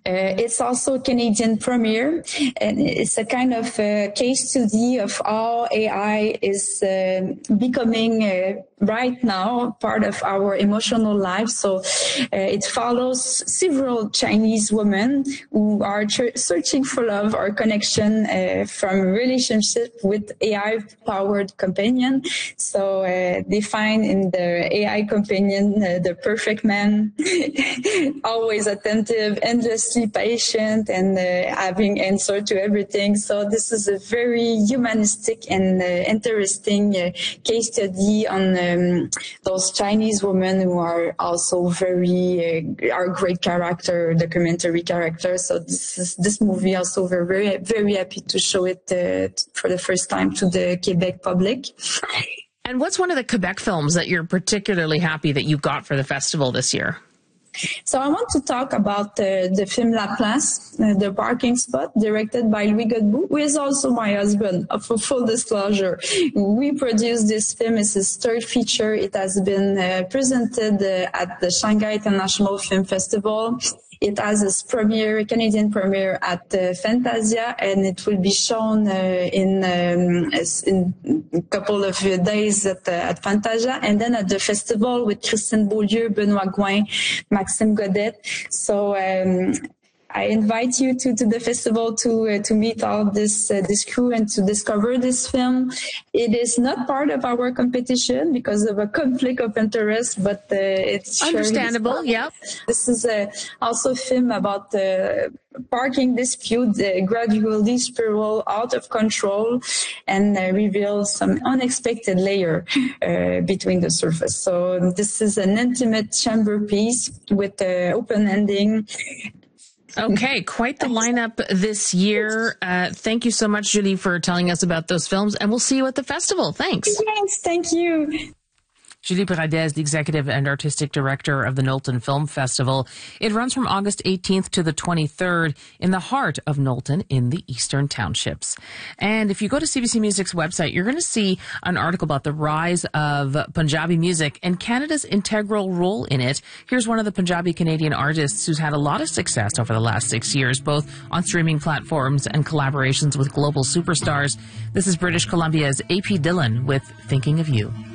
It's also a Canadian premiere, and it's a kind of case study of how AI is becoming right now part of our emotional life. So it follows several Chinese women who are searching for love or connection from a relationship with AI-powered companion. So they find in the AI companion the perfect man, always attentive, endlessly patient, and having answer to everything. So this is a very humanistic and interesting case study on those Chinese women who are also are great character, documentary characters. So this movie also we're very, very happy to show it for the first time to the Quebec public. And what's one of the Quebec films that you're particularly happy that you got for the festival this year? So I want to talk about the film La Place, The Parking Spot, directed by Louis Godbout, who is also my husband, for full disclosure. We produced this film. It's his third feature. It has been presented at the Shanghai International Film Festival. It has its Canadian premiere at Fantasia, and it will be shown in a couple of days at Fantasia, and then at the festival with Christine Beaulieu, Benoît Gouin, Maxime Godet. So I invite you to the festival to meet all this crew and to discover this film. It is not part of our competition because of a conflict of interest, but it's understandable. Yeah, this is also a film about parking dispute, gradually spiral out of control, and reveals some unexpected layer between the surface. So this is an intimate chamber piece with open ending. Okay, quite the lineup this year. Thank you so much, Julie, for telling us about those films, and we'll see you at the festival. Thanks. Thanks. Thank you. Julie Paradis, the executive and artistic director of the Knowlton Film Festival. It runs from August 18th to the 23rd in the heart of Knowlton in the Eastern Townships. And if you go to CBC Music's website, you're going to see an article about the rise of Punjabi music and Canada's integral role in it. Here's one of the Punjabi Canadian artists who's had a lot of success over the last 6 years, both on streaming platforms and collaborations with global superstars. This is British Columbia's AP Dillon with Thinking of You.